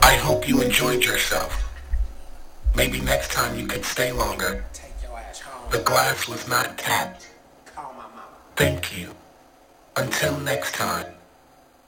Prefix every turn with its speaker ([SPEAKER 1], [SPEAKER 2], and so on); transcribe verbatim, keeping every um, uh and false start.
[SPEAKER 1] I hope you enjoyed yourself. Maybe next time you could stay longer. The glass was not tapped. Thank you. Until next time.